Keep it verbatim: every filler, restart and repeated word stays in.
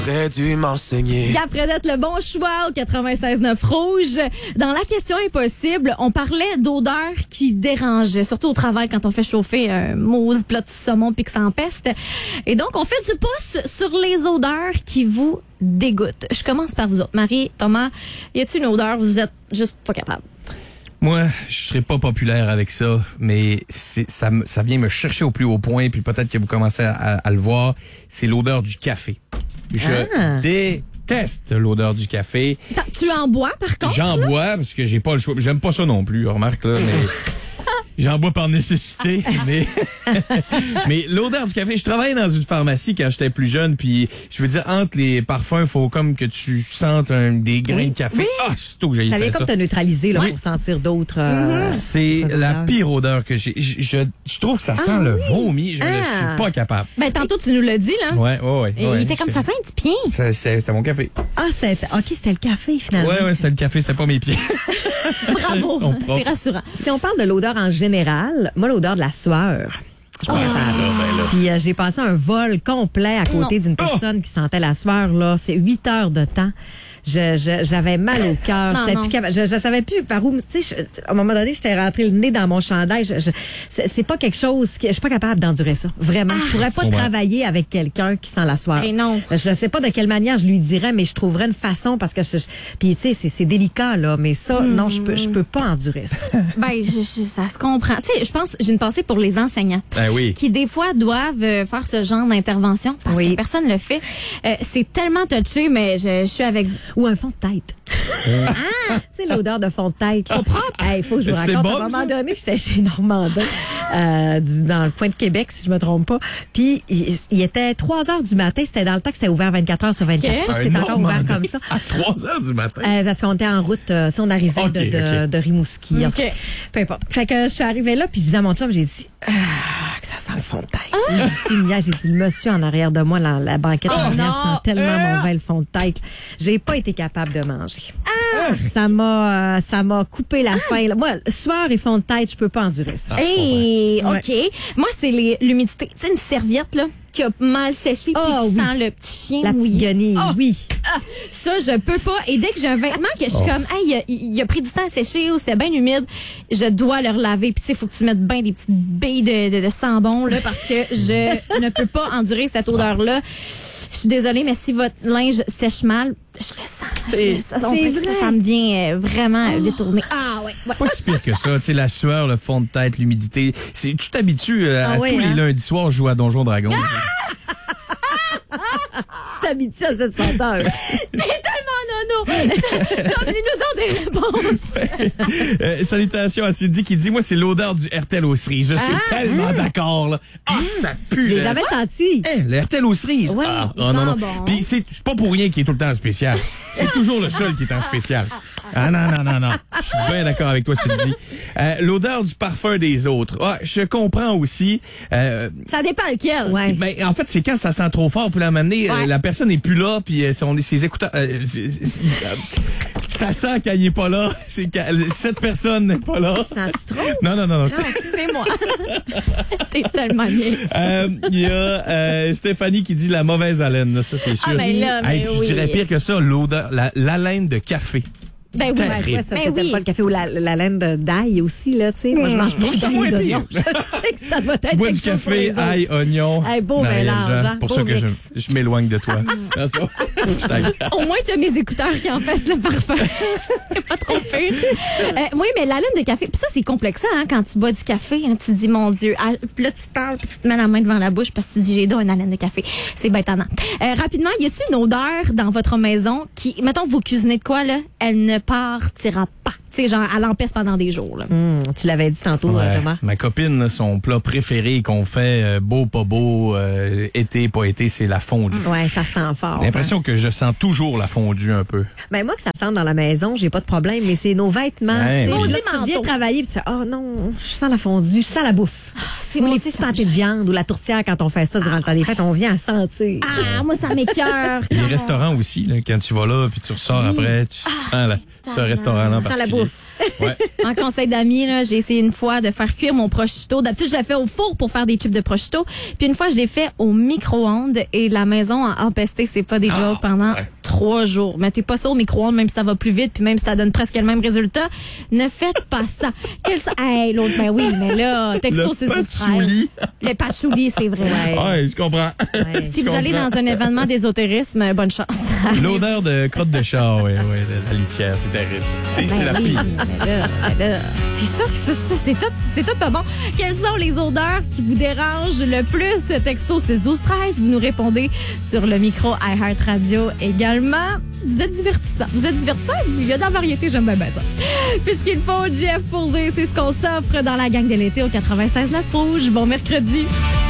Aurais dû m'enseigner. Gap Fredette, le bon choix au quatre-vingt-seize neuf Rouge. Dans la question impossible, on parlait d'odeurs qui dérangeaient, surtout au travail quand on fait chauffer un mousse plat de saumon puis que ça empeste. Et donc, on fait du pouce sur les odeurs qui vous dégoûtent. Je commence par vous autres. Marie, Thomas, y a-t-il une odeur où vous êtes juste pas capable? Moi, je serais pas populaire avec ça, mais c'est, ça, me- ça vient me chercher au plus haut point, puis peut-être que vous commencez à, à- à le voir, c'est l'odeur du café. Je Ah. déteste l'odeur du café. Attends, tu en bois, par contre? J'en bois parce que j'ai pas le choix. J'aime pas ça non plus, remarque là, mais j'en bois par nécessité. mais mais l'odeur du café, je travaillais dans une pharmacie quand j'étais plus jeune, puis je veux dire entre les parfums, faut comme que tu sentes un, des grains Oui. de café. Ah, c'est tout que j'ai Ça fait vient ça. comme te neutraliser là, Oui. pour sentir d'autres. euh, C'est d'autres la odeurs. pire odeur que j'ai. Je, je, je trouve que ça sent le vomi. Je ne Ah. suis pas capable. Ben, tantôt, tu nous l'as dit, là. Ouais, ouais, ouais. Et ouais. il était comme ça, sent du pied. Ça, c'est- C'était mon café. Ah, c'était, ok, c'était le café finalement. Ouais, ouais, c'était le café, c'était pas mes pieds. Bravo. Ils sont propres. C'est rassurant. Si on parle de l'odeur en général, moi, l'odeur de la sueur. Je suis pas capable. ben là. Puis euh, j'ai passé un vol complet à côté Non. d'une personne qui sentait la sueur. Là, c'est huit heures de temps. Je, je- j'avais mal au cœur. Non, J'étais non. plus capable. Je, je savais plus par où. Tu sais, je- à un moment donné, j'étais rentré le nez dans mon chandail. Je, je- c'est, c'est pas quelque chose. Que, je suis pas capable d'endurer ça. Vraiment, je pourrais pas Ouais. travailler avec quelqu'un qui sent la sueur. Eh non. Je sais pas de quelle manière je lui dirais, mais je trouverais une façon parce que je, je- puis tu sais, c'est, c'est délicat là. Mais ça, non, je peux, je peux pas endurer ça. Ben, je, je- ça se comprend. Tu sais, je pense, j'ai une pensée pour les enseignants. Ben oui. Qui des fois doivent euh, faire ce genre d'intervention parce Oui. que personne le fait. Euh, c'est tellement touché, mais je, je suis avec vous. Ou un fond de tête. Ah! Tu sais, l'odeur de fond de tête. Trop propre. Il faut que je vous C'est raconte. bon, à un moment ça? donné, j'étais chez Normandin, euh, du- dans le coin de Québec, si je me trompe pas. Puis, il, il était trois heures du matin. C'était dans le temps que c'était ouvert vingt-quatre heures sur vingt-quatre. Ok. Je sais pas si Un c'est encore ouvert Normandin comme ça. À trois heures du matin. Euh, parce qu'on était en route, euh, tu sais, on arrivait Ok, de, de, ok. de Rimouski. En tout cas, Ok. peu importe. Fait que je suis arrivée là, puis je disais à mon chum, j'ai dit, ah, que ça sent le fond de tête. Il dit, Mia, j'ai dit, le monsieur en arrière de moi, la, la banquette en arrière, non. sent tellement Euh. mauvais le fond de tête. J'ai pas été capable de manger. Ça m'a, euh, ça m'a coupé la faim. là. Moi, sueur et fond de tête, je peux pas endurer ça. Ah, je Hey, comprends. OK. Moi, c'est les- l'humidité. Tu sais, une serviette, là, qui a mal séché puis Ah, qui oui. sent le petit chien La petite mouillé. guenille, Ah, oui. ah, ça, je peux pas. Et dès que j'ai un vêtement que je suis Oh. comme, hey, il a, il a pris du temps à sécher ou c'était bien humide, je dois le relaver. Puis, tu sais, il faut que tu mettes bien des petites billes de, de, de sambon, là, parce que je ne peux pas endurer cette odeur-là. Je suis désolée, mais si votre linge sèche mal, je le sens. Je C'est- le sens. On c'est dirait que vrai. ça, ça me vient euh, vraiment euh, détourner. Ah, ouais, ouais. Pas si pire que ça. Tu sais, la sueur, le fond de tête, l'humidité. C'est, tu t'habitues euh, Ah à ouais, tous hein? les lundis soirs jouer à Donjon Dragon. Tu t'habitues à cette senteur. T'es tellement nono! Donne-nous donc des réponses! Euh, salutations à Cindy qui dit, moi, c'est l'odeur du R T L aux cerises. Je suis tellement d'accord, là. Ah, ça pue. Je les là. avais sentis. Hein, le R T L aux cerises. Ouais, ah, il oh, non, sent non. bon. Puis c'est c'est pas pour rien qu'il est tout le temps en spécial. C'est toujours le seul qui est en spécial. Ah non, non, non, non. Je suis bien d'accord avec toi, Cindy. Euh, l'odeur du parfum des autres. Ah, je comprends aussi. Euh, Ça dépend lequel. Ouais. ben, en fait, c'est quand ça sent trop fort, puis la manée, Ouais. la personne n'est plus là, puis euh, son, ses écouteurs... euh, c'est- c'est- euh, ça sent quand il est pas là. C'est quand cette personne n'est pas là. Sens-tu trop? Non, non, non, non. c'est- C'est moi. T'es tellement niaise. Euh, Il y a euh, Stéphanie qui dit la mauvaise haleine. Là, ça, c'est sûr. Ah, ben là, Hey, mais puis je oui. dirais pire que ça, l'odeur, la, l'haleine de café. Ben oui. Terrible. Ouais, ça Ben fait oui. peut-être pas le café ou la, la laine de- d'ail aussi, là, tu sais. Moi, je mange trouve beaucoup ça d'ail moins et d'oignon. pire. Je sais que ça doit être Tu bois quelque du chose pour les café, autres. ail, oignon. Hey, beau Marie-Ève mélange, Jean, hein, c'est pour beau ça que je, mix. je m'éloigne de toi. Non, c'est pas- Je t'agresse. Au moins, t'as mes écouteurs qui empêchent le parfum. C'était pas trop pire. Euh, oui, mais la laine de café, puis ça, c'est complexe, hein, quand tu bois du café. Hein, tu te dis, mon Dieu. Ah, puis là, tu parles, puis tu te mets la main devant la bouche parce que tu te dis, j'ai donc une haleine de café. C'est bêtonnant. Euh, rapidement, y a-t-il une odeur dans votre maison qui, mettons, vous cuisinez de quoi, là, elle ne partira pas? Tu sais, genre, elle empeste pendant des jours, là. Hum, tu l'avais dit tantôt, Ouais. Thomas. Ma copine, là, son plat préféré qu'on fait, euh, beau, pas beau, euh, été, pas été, c'est la fondue. Ouais, ça sent fort. J'ai l'impression que je sens toujours la fondue un peu. Ben moi que ça sente dans la maison, j'ai pas de problème, mais c'est nos vêtements. Ouais, Tu sais, oui. là, Maudit tu viens manteau. travailler puis tu fais oh non, je sens la fondue, je sens la bouffe. C'est Ou moi les aussi, petits ça me pâtés de viande ou la tourtière quand on fait ça durant le temps des fêtes, on vient à sentir. Ah, moi, ça m'écoeure. Les restaurants aussi, là, quand tu vas là, puis tu ressors après, tu sens la, ce restaurant-là en Ça sent la particulier. bouffe. Ouais. En conseil d'amis, là, j'ai essayé une fois de faire cuire mon prosciutto. D'habitude, je le fais au four pour faire des tubes de prosciutto. Puis une fois, je l'ai fait au micro-ondes et la maison a empesté, c'est pas des jokes, pendant ouais. trois jours. Mettez pas ça au micro-ondes, même si ça va plus vite, puis même si ça donne presque le même résultat. Ne faites pas ça. Quel ça? Hey, l'autre, ben oui, mais là, texto Le six douze treize. patchouli. Le patchouli, c'est vrai. Ouais. Ouais, je comprends. Ouais. Si vous allez dans un événement d'ésotérisme, bonne chance. L'odeur de crotte de chat, oui, oui, de la litière, c'est terrible. C'est c'est la Ben oui, pire. mais là, ben là, c'est sûr que c'est, c'est, c'est tout, c'est tout pas bon. Quelles sont les odeurs qui vous dérangent le plus? Texto six douze treize, vous nous répondez sur le micro iHeart Radio également. Vous êtes divertissant. Vous êtes divertissant. Il y a de la variété, j'aime bien, bien ça. Puisqu'il faut Jeff poser, c'est ce qu'on s'offre dans la gang de l'été au quatre-vingt-seize neuf Rouge. Bon mercredi.